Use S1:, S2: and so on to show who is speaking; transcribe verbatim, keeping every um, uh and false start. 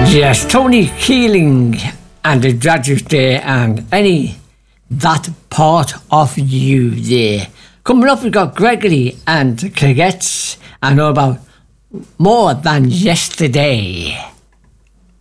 S1: Yes, Tony Keeling and the Graduate Day and any that part of you there. Coming up, we've got Gregory and Crickets and all about More Than Yesterday.